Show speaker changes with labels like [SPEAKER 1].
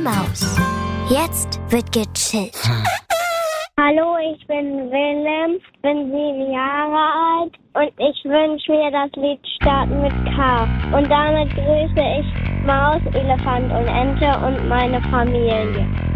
[SPEAKER 1] Maus. Jetzt wird gechillt.
[SPEAKER 2] Hallo, ich bin Willem, bin 7 Jahre alt und ich wünsche mir das Lied Starten mit K. Und damit grüße ich Maus, Elefant und Ente und meine Familie.